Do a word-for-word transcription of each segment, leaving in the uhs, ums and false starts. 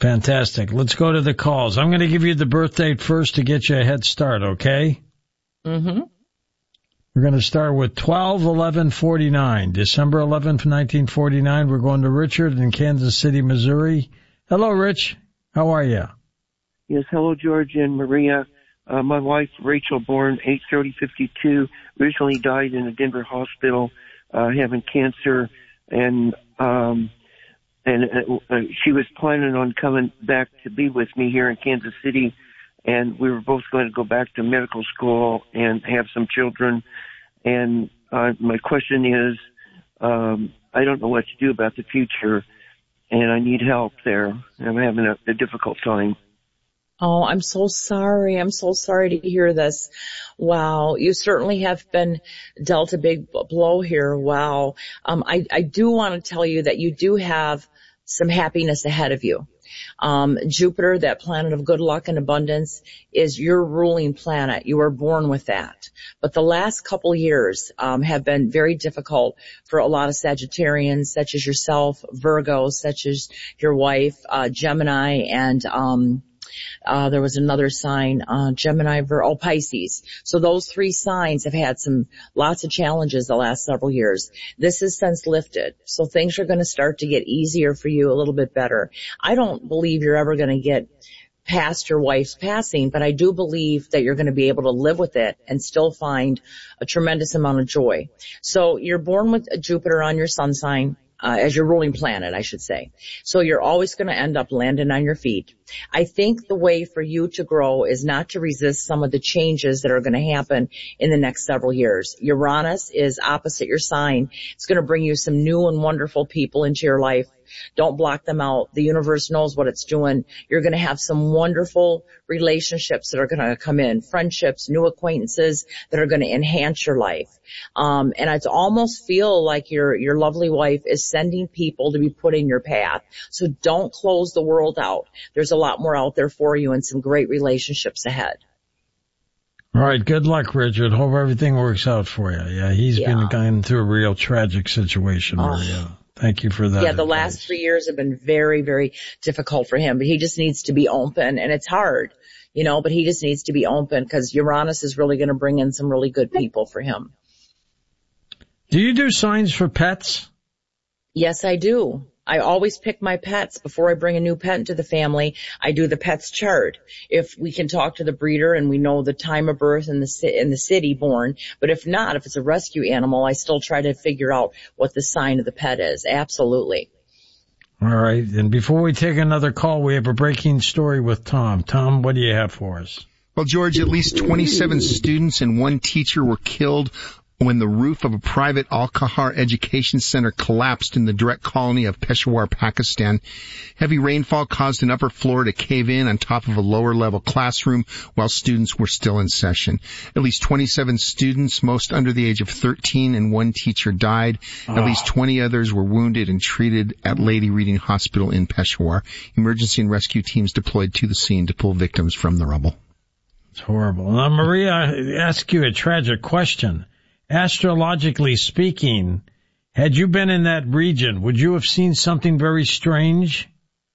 Fantastic. Let's go to the calls. I'm going to give you the birth date first to get you a head start, okay? Mm-hmm. We're going to start with twelve eleven forty-nine, December eleventh, nineteen forty-nine. We're going to Richard in Kansas City, Missouri. Hello, Rich. How are you? Yes, hello, George and Maria. Uh, my wife, Rachel, born eight thirty fifty-two, recently died in a Denver hospital uh, having cancer, and um, and uh, she was planning on coming back to be with me here in Kansas City, and we were both going to go back to medical school and have some children. And uh, my question is, um, I don't know what to do about the future, and I need help there. I'm having a, a difficult time. Oh, I'm so sorry. I'm so sorry to hear this. Wow. You certainly have been dealt a big blow here. Wow. Um, I, I do want to tell you that you do have some happiness ahead of you. Um, Jupiter, that planet of good luck and abundance, is your ruling planet. You were born with that. But the last couple years um, have been very difficult for a lot of Sagittarians, such as yourself, Virgo, such as your wife, uh, Gemini, and um Uh, there was another sign, uh, Gemini, Vir, oh, Pisces. So those three signs have had some, lots of challenges the last several years. This has since lifted. So things are going to start to get easier for you, a little bit better. I don't believe you're ever going to get past your wife's passing, but I do believe that you're going to be able to live with it and still find a tremendous amount of joy. So you're born with Jupiter on your sun sign. Uh, as your ruling planet, I should say. So you're always going to end up landing on your feet. I think the way for you to grow is not to resist some of the changes that are going to happen in the next several years. Uranus is opposite your sign. It's going to bring you some new and wonderful people into your life. Don't block them out. The universe knows what it's doing. You're going to have some wonderful relationships that are going to come in, friendships, new acquaintances that are going to enhance your life. Um, and it's almost feel like your, your lovely wife is sending people to be put in your path. So don't close the world out. There's a lot more out there for you and some great relationships ahead. All right. Good luck, Richard. Hope everything works out for you. Yeah. He's yeah. been going through a real tragic situation. Oh. Maria. Thank you for that. Yeah, the advice. last three years have been very, very difficult for him, but he just needs to be open, and it's hard, you know, but he just needs to be open because Uranus is really going to bring in some really good people for him. Do you do signs for pets? Yes, I do. I always pick my pets before I bring a new pet into the family. I do the pet's chart. If we can talk to the breeder and we know the time of birth and the in the city born, but if not, if it's a rescue animal, I still try to figure out what the sign of the pet is. Absolutely. All right. And before we take another call, we have a breaking story with Tom. Tom, what do you have for us? Well, George, at least twenty-seven students and one teacher were killed when the roof of a private Al-Kahar education center collapsed in the direct colony of Peshawar, Pakistan. Heavy rainfall caused an upper floor to cave in on top of a lower-level classroom while students were still in session. At least twenty-seven students, most under the age of thirteen, and one teacher died. Oh. At least twenty others were wounded and treated at Lady Reading Hospital in Peshawar. Emergency and rescue teams deployed to the scene to pull victims from the rubble. It's horrible. Now, Maria, I ask you a tragic question. Astrologically speaking, had you been in that region, would you have seen something very strange?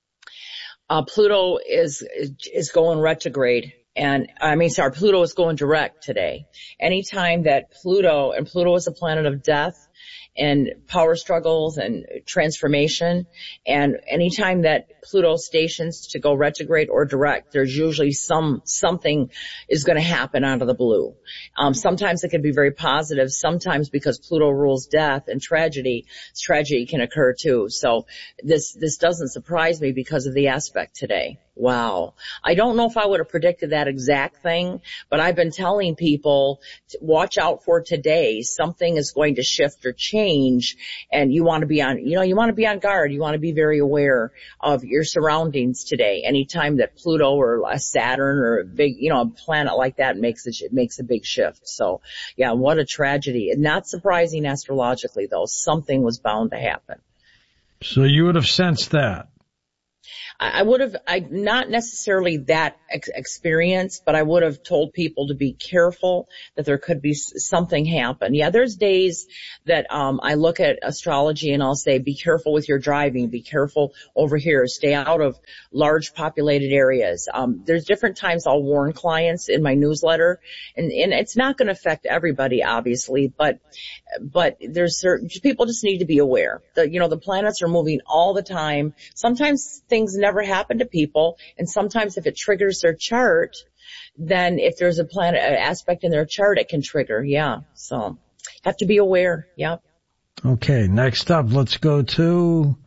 Uh, Pluto is, is going retrograde. And, I mean, sorry, Pluto is going direct today. Anytime that Pluto, and Pluto is a planet of death and power struggles and transformation, and anytime that Pluto stations to go retrograde or direct, there's usually some, something is going to happen out of the blue. Um, sometimes it can be very positive. Sometimes because Pluto rules death and tragedy, tragedy can occur too. So this, this doesn't surprise me because of the aspect today. Wow. I don't know if I would have predicted that exact thing, but I've been telling people to watch out for today. Something is going to shift or change, and you want to be on, you know, you want to be on guard. You want to be very aware of your surroundings today. Anytime that Pluto or a Saturn or a big, you know, a planet like that makes a, it makes a big shift. So yeah, what a tragedy. Not surprising astrologically though. Something was bound to happen. So you would have sensed that. I would have, I not necessarily that ex- experience, but I would have told people to be careful that there could be something happen. Yeah, there's days that um I look at astrology and I'll say, be careful with your driving, be careful over here, stay out of large populated areas. Um There's different times I'll warn clients in my newsletter, and, and it's not going to affect everybody, obviously, but but there's certain people just need to be aware. The, you know, the planets are moving all the time. Sometimes things never happen to people, and sometimes if it triggers their chart, then if there's a planet an aspect in their chart, it can trigger. Yeah, so have to be aware. Yeah. Okay, next up, let's go to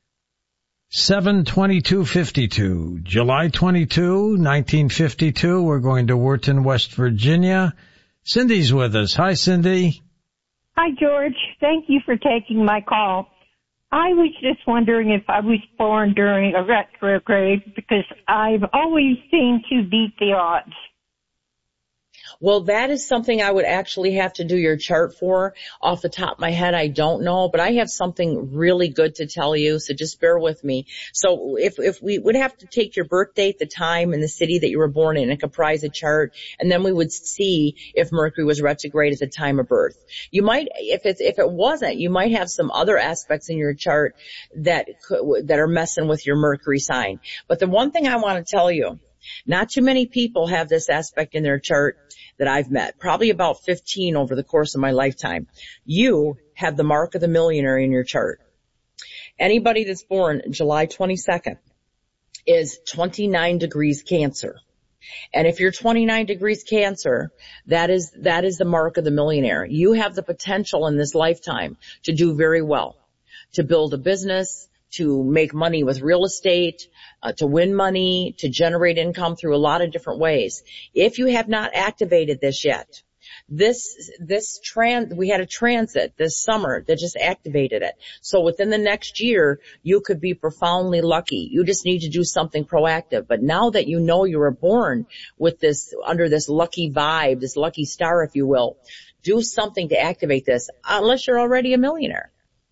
seven twenty-two fifty-two, July twenty-second, nineteen fifty-two. We're going to Wharton, West Virginia. Cindy's with us. Hi, Cindy. Hi, George. Thank you for taking my call. I was just wondering if I was born during a retrograde, because I've always seemed to beat the odds. Well, that is something I would actually have to do your chart for. Off the top of my head, I don't know, but I have something really good to tell you, so just bear with me. So if if we would have to take your birth date, the time, and the city that you were born in and comprise a chart, and then we would see if Mercury was retrograde at the time of birth. You might, if it if it wasn't, you might have some other aspects in your chart that could, that are messing with your Mercury sign. But the one thing I want to tell you, not too many people have this aspect in their chart that I've met, probably about fifteen over the course of my lifetime. You have the mark of the millionaire in your chart. Anybody that's born July twenty-second is twenty-nine degrees Cancer. And if you're twenty-nine degrees Cancer, that is, that is the mark of the millionaire. You have the potential in this lifetime to do very well, to build a business, to make money with real estate, uh, to win money, to generate income through a lot of different ways. If you have not activated this yet, this, this trans, we had a transit this summer that just activated it. So within the next year, you could be profoundly lucky. You just need to do something proactive. But now that you know you were born with this, under this lucky vibe, this lucky star, if you will, do something to activate this, unless you're already a millionaire.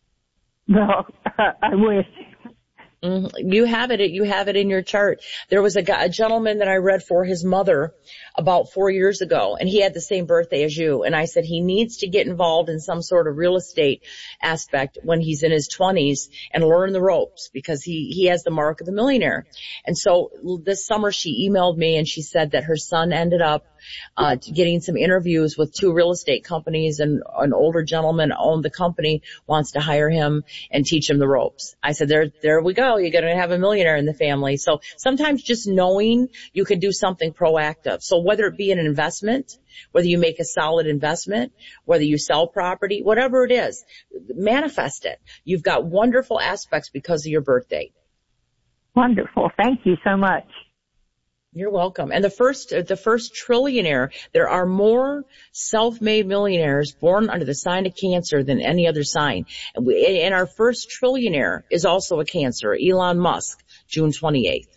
Well, I wish. Mm-hmm. You have it. You have it in your chart. There was a, guy, a gentleman that I read for his mother about four years ago, and he had the same birthday as you. And I said he needs to get involved in some sort of real estate aspect when he's in his twenties and learn the ropes, because he he has the mark of the millionaire. And so this summer she emailed me and she said that her son ended up uh getting some interviews with two real estate companies, and an older gentleman owned the company, wants to hire him and teach him the ropes. I said, there there we go. You're going to have a millionaire in the family. So sometimes just knowing you can do something proactive. So whether it be an investment, whether you make a solid investment, whether you sell property, whatever it is, manifest it. You've got wonderful aspects because of your birth date. Wonderful. Thank you so much. You're welcome. And the first, the first trillionaire, there are more self-made millionaires born under the sign of Cancer than any other sign. And, we, and our first trillionaire is also a Cancer, Elon Musk, June twenty-eighth.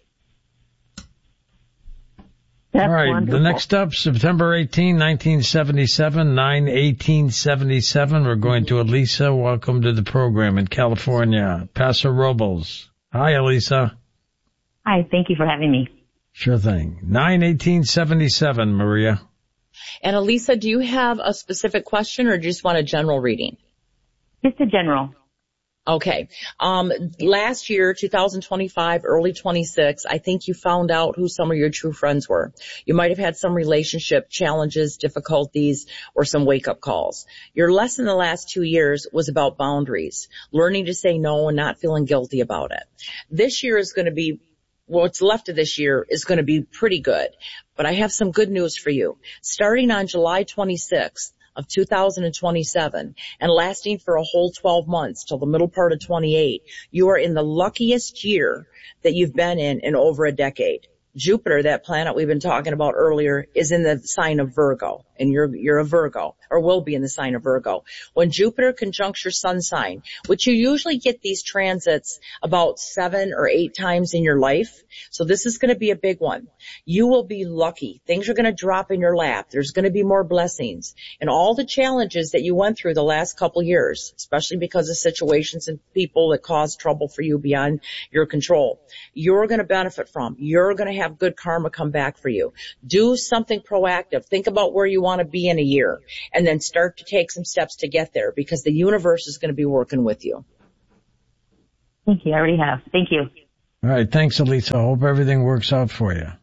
That's All right. wonderful. The next up, September eighteenth, nineteen seventy-seven, nine eighteen seventy-seven. We're going to Elisa. Welcome to the program in California. Paso Robles. Hi, Elisa. Hi. Thank you for having me. Sure thing. nine eighteen seventy-seven, Maria. And Elisa, do you have a specific question or do you just want a general reading? Just a general. Okay. Um, last year, two thousand twenty-five, early twenty-six, I think you found out who some of your true friends were. You might have had some relationship challenges, difficulties, or some wake-up calls. Your lesson the last two years was about boundaries, learning to say no and not feeling guilty about it. This year is going to be what's left of this year is going to be pretty good. But I have some good news for you. Starting on July twenty-sixth of two thousand twenty-seven and lasting for a whole twelve months till the middle part of twenty-eight, you are in the luckiest year that you've been in in over a decade. Jupiter, that planet we've been talking about earlier, is in the sign of Virgo, and you're you're a Virgo, or will be in the sign of Virgo. When Jupiter conjuncts your sun sign, which you usually get these transits about seven or eight times in your life, so this is going to be a big one. You will be lucky. Things are going to drop in your lap. There's going to be more blessings. And all the challenges that you went through the last couple years, especially because of situations and people that caused trouble for you beyond your control, you're going to benefit from. You're going to have good karma come back for you. Do something proactive. Think about where you want to be in a year, and then start to take some steps to get there, because the universe is going to be working with you. Thank you. I already have. Thank you. All right. Thanks, Elisa. I hope everything works out for you.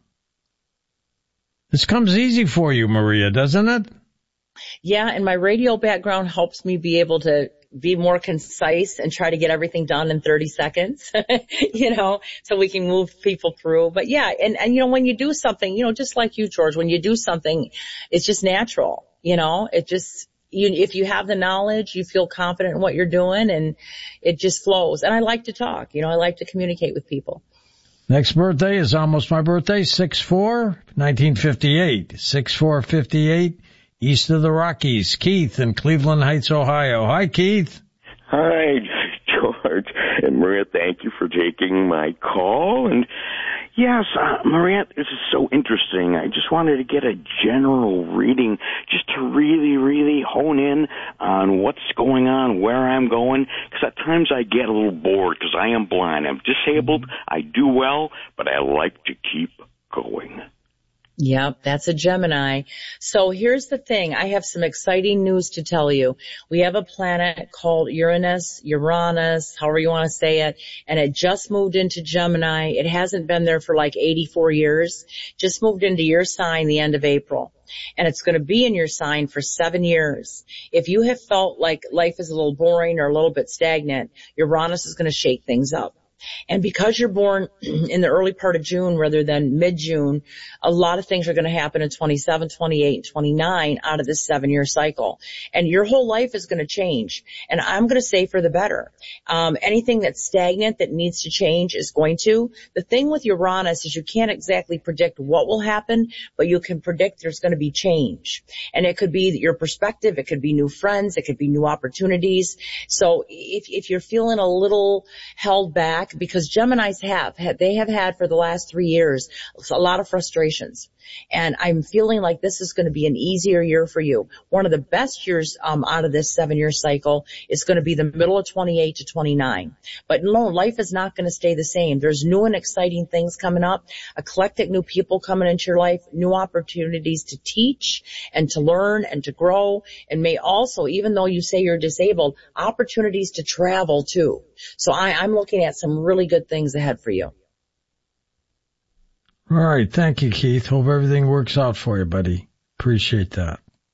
This comes easy for you, Maria, doesn't it? Yeah, and my radio background helps me be able to be more concise and try to get everything done in thirty seconds, you know, so we can move people through. But yeah, and, and, you know, when you do something, you know, just like you, George, when you do something, it's just natural, you know, it just, you, if you have the knowledge, you feel confident in what you're doing, and it just flows. And I like to talk, you know, I like to communicate with people. Next birthday is almost my birthday, six four, nineteen fifty-eight, six four fifty-eight. East of the Rockies, Keith in Cleveland Heights, Ohio. Hi, Keith. Hi, George and Maria. Thank you for taking my call. And yes, uh, Maria, this is so interesting. I just wanted to get a general reading just to really, really hone in on what's going on, where I'm going, because at times I get a little bored because I am blind. I'm disabled. I do well, but I like to keep going. Yep, that's a Gemini. So here's the thing. I have some exciting news to tell you. We have a planet called Uranus, Uranus, however you want to say it, and it just moved into Gemini. It hasn't been there for like eighty-four years. Just moved into your sign the end of April. And it's going to be in your sign for seven years. If you have felt like life is a little boring or a little bit stagnant, Uranus is going to shake things up. And because you're born in the early part of June rather than mid-June, a lot of things are going to happen in twenty-seven, twenty-eight, and twenty-nine out of this seven-year cycle. And your whole life is going to change. And I'm going to say for the better. Um, anything that's stagnant that needs to change is going to. The thing with Uranus is you can't exactly predict what will happen, but you can predict there's going to be change. And it could be your perspective. It could be new friends. It could be new opportunities. So if, if you're feeling a little held back, because Geminis have, they have had for the last three years a lot of frustrations. And I'm feeling like this is going to be an easier year for you. One of the best years um, out of this seven-year cycle is going to be the middle of twenty-eight to twenty-nine. But no, life is not going to stay the same. There's new and exciting things coming up, eclectic new people coming into your life, new opportunities to teach and to learn and to grow, and may also, even though you say you're disabled, opportunities to travel too. So I, I'm looking at some really good things ahead for you. All right. Thank you, Keith. Hope everything works out for you, buddy. Appreciate that.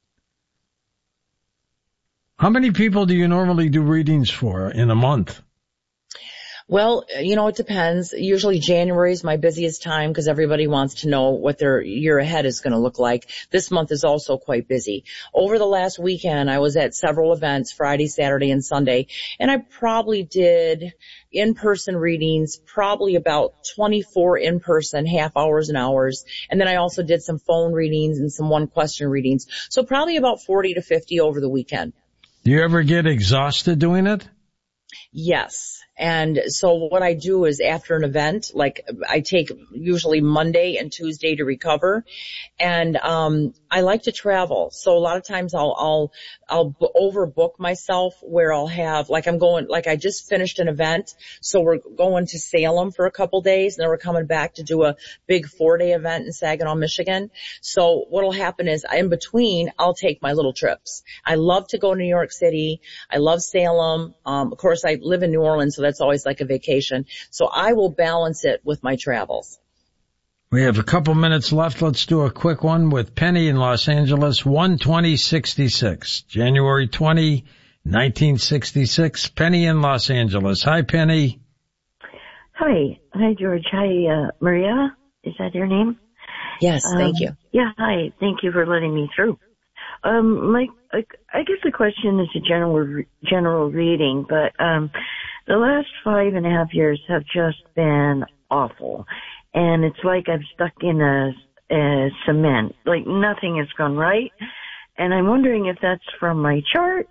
How many people do you normally do readings for in a month? Well, you know, it depends. Usually January is my busiest time because everybody wants to know what their year ahead is going to look like. This month is also quite busy. Over the last weekend, I was at several events, Friday, Saturday, and Sunday, and I probably did in-person readings, probably about twenty-four in-person, half hours and hours. And then I also did some phone readings and some one-question readings. So probably about forty to fifty over the weekend. Do you ever get exhausted doing it? Yes. And so what I do is after an event, like I take usually Monday and Tuesday to recover. And, um, I like to travel. So a lot of times I'll, I'll, I'll b- overbook myself where I'll have, like I'm going, like I just finished an event. So we're going to Salem for a couple days and then we're coming back to do a big four day event in Saginaw, Michigan. So what'll happen is in between, I'll take my little trips. I love to go to New York City. I love Salem. Um, of course I live in New Orleans, so that's always like a vacation. So I will balance it with my travels. We have a couple minutes left. Let's do a quick one with Penny in Los Angeles, one twenty sixty-six, January twentieth, nineteen sixty-six. Penny in Los Angeles. Hi, Penny. Hi. Hi, George. Hi, uh, Maria. Is that your name? Yes, thank um, you. Yeah, hi. Thank you for letting me through. Um, my, I, I guess the question is a general, general reading, but, um, the last five and a half years have just been awful. and it's like I'm stuck in a, a cement. Like nothing has gone right. And I'm wondering if that's from my chart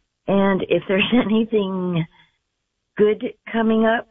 and if there's anything good coming up.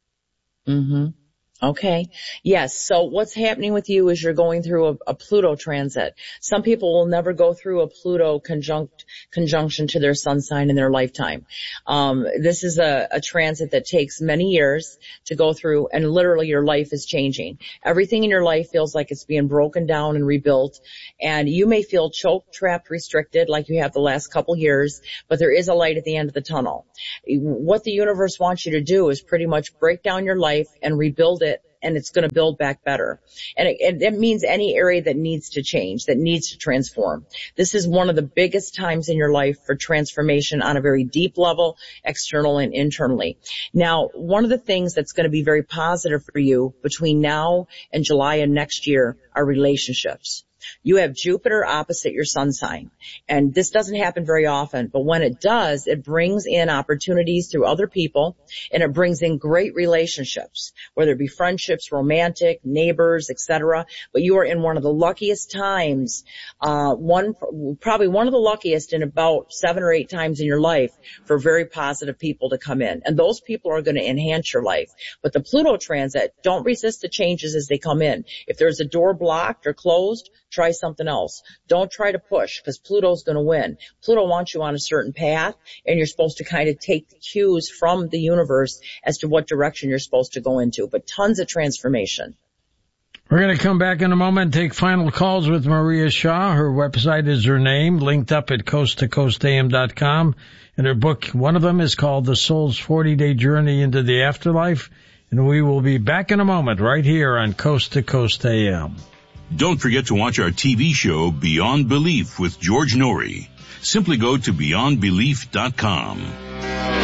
Mm-hmm. Okay. Yes. So what's happening with you is you're going through a, a Pluto transit. Some people will never go through a Pluto conjunct, conjunction to their sun sign in their lifetime. Um, this is a, a transit that takes many years to go through, and literally your life is changing. Everything in your life feels like it's being broken down and rebuilt, and you may feel choked, trapped, restricted like you have the last couple years, but there is a light at the end of the tunnel. What the universe wants you to do is pretty much break down your life and rebuild it, and it's going to build back better. And it, it, it means any area that needs to change, that needs to transform. This is one of the biggest times in your life for transformation on a very deep level, external and internally. Now, one of the things that's going to be very positive for you between now and July of next year are relationships. You have Jupiter opposite your sun sign, and this doesn't happen very often, but when it does, it brings in opportunities through other people, and it brings in great relationships, whether it be friendships, romantic, neighbors, et cetera. But you are in one of the luckiest times, uh, one, probably one of the luckiest in about seven or eight times in your life for very positive people to come in, and those people are going to enhance your life. But the Pluto transit, don't resist the changes as they come in. If there's a door blocked or closed, try something else. Don't try to push, because Pluto's going to win. Pluto wants you on a certain path, and you're supposed to kind of take the cues from the universe as to what direction you're supposed to go into. But tons of transformation. We're going to come back in a moment and take final calls with Maria Shaw. Her website is her name, linked up at coast to coast a m dot com. And her book, one of them is called The Soul's forty-day Journey into the Afterlife. And we will be back in a moment right here on Coast to Coast A M. Don't forget to watch our T V show Beyond Belief with George Norrie. Simply go to beyond belief dot com.